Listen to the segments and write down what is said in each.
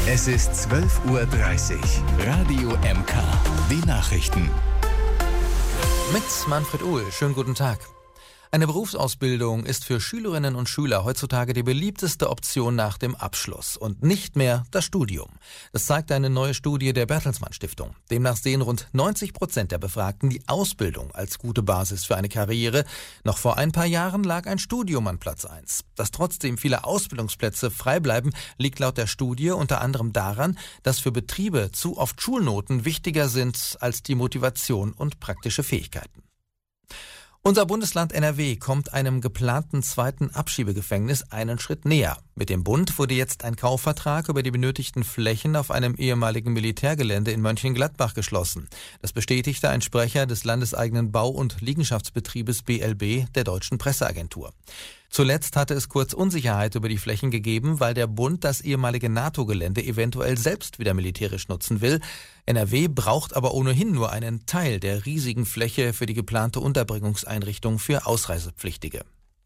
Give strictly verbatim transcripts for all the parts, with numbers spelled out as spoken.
Es ist zwölf Uhr dreißig. Radio M K. Die Nachrichten. Mit Manfred Uhl. Schönen guten Tag. Eine Berufsausbildung ist für Schülerinnen und Schüler heutzutage die beliebteste Option nach dem Abschluss und nicht mehr das Studium. Das zeigt eine neue Studie der Bertelsmann Stiftung. Demnach sehen rund neunzig Prozent der Befragten die Ausbildung als gute Basis für eine Karriere. Noch vor ein paar Jahren lag ein Studium an Platz eins. Dass trotzdem viele Ausbildungsplätze frei bleiben, liegt laut der Studie unter anderem daran, dass für Betriebe zu oft Schulnoten wichtiger sind als die Motivation und praktische Fähigkeiten. Unser Bundesland N R W kommt einem geplanten zweiten Abschiebegefängnis einen Schritt näher. Mit dem Bund wurde jetzt ein Kaufvertrag über die benötigten Flächen auf einem ehemaligen Militärgelände in Mönchengladbach geschlossen. Das bestätigte ein Sprecher des landeseigenen Bau- und Liegenschaftsbetriebes B L B der Deutschen Presseagentur. Zuletzt hatte es kurz Unsicherheit über die Flächen gegeben, weil der Bund das ehemalige NATO-Gelände eventuell selbst wieder militärisch nutzen will. N R W braucht aber ohnehin nur einen Teil der riesigen Fläche für die geplante Unterbringungseinrichtung für Ausreisepflichtige.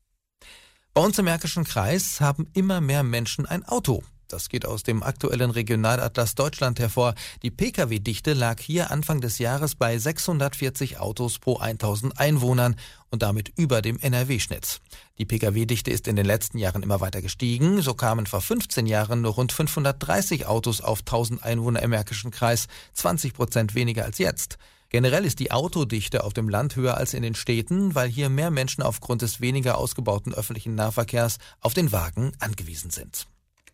Bei uns im Märkischen Kreis haben immer mehr Menschen ein Auto. Das geht aus dem aktuellen Regionalatlas Deutschland hervor. Die Pkw-Dichte lag hier Anfang des Jahres bei sechshundertvierzig Autos pro tausend Einwohnern und damit über dem N R W-Schnitt. Die Pkw-Dichte ist in den letzten Jahren immer weiter gestiegen. So kamen vor fünfzehn Jahren nur rund fünfhundertdreißig Autos auf tausend Einwohner im Märkischen Kreis, zwanzig Prozent weniger als jetzt. Generell ist die Autodichte auf dem Land höher als in den Städten, weil hier mehr Menschen aufgrund des weniger ausgebauten öffentlichen Nahverkehrs auf den Wagen angewiesen sind.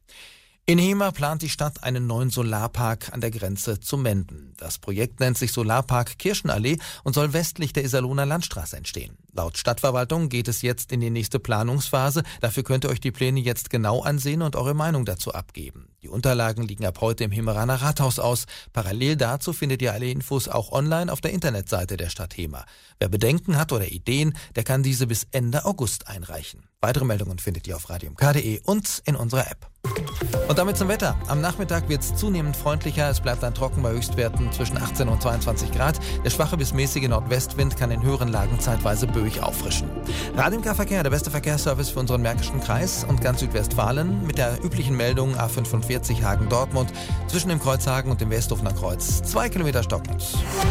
In Hemer plant die Stadt einen neuen Solarpark an der Grenze zu Menden. Das Projekt nennt sich Solarpark Kirchenallee und soll westlich der Iserlohner Landstraße entstehen. Laut Stadtverwaltung geht es jetzt in die nächste Planungsphase. Dafür könnt ihr euch die Pläne jetzt genau ansehen und eure Meinung dazu abgeben. Die Unterlagen liegen ab heute im Hemeraner Rathaus aus. Parallel dazu findet ihr alle Infos auch online auf der Internetseite der Stadt Hemer. Wer Bedenken hat oder Ideen, der kann diese bis Ende August einreichen. Weitere Meldungen findet ihr auf radio m k punkt d e und in unserer App. Und damit zum Wetter. Am Nachmittag wird es zunehmend freundlicher. Es bleibt dann trocken bei Höchstwerten zwischen achtzehn und zweiundzwanzig Grad. Der schwache bis mäßige Nordwestwind kann in höheren Lagen zeitweise böig auffrischen. Radio M K Verkehr, der beste Verkehrsservice für unseren Märkischen Kreis und ganz Südwestfalen mit der üblichen Meldung A fünfundvierzig Hagen-Dortmund zwischen dem Kreuzhagen und dem Westhofener Kreuz. Zwei Kilometer stockend.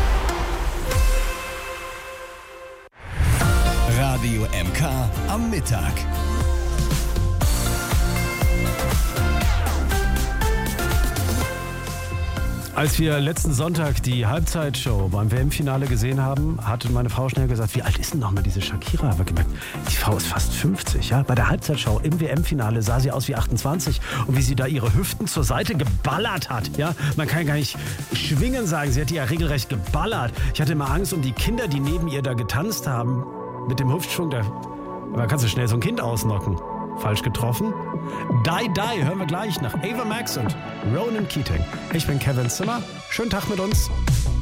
Radio M K am Mittag. Als wir letzten Sonntag die Halbzeitshow beim W M-Finale gesehen haben, hatte meine Frau schnell gesagt, wie alt ist denn nochmal diese Shakira? Aber gemerkt, die Frau ist fast fünfzig. Ja? Bei der Halbzeitshow im W M-Finale sah sie aus wie achtundzwanzig. Und wie sie da ihre Hüften zur Seite geballert hat. Ja? Man kann gar nicht schwingen sagen, sie hat die ja regelrecht geballert. Ich hatte immer Angst um die Kinder, die neben ihr da getanzt haben. Mit dem Hüftschwung, da, da kannst du schnell so ein Kind ausnocken. Falsch getroffen. Die Die hören wir gleich nach Ava Max und Ronan Keating. Ich bin Kevin Zimmer. Schönen Tag mit uns.